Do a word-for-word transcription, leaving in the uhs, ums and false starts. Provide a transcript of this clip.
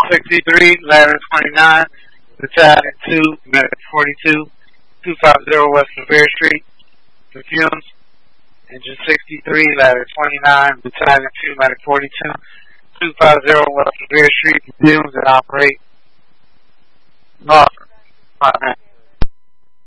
sixty-three, ladder twenty-nine, battalion two, medic forty-two, two fifty West Revere Street, Perfumes. Engine sixty-three, ladder twenty-nine, battalion two, medic forty-two, two fifty West Revere Street, Perfumes, and operate. North.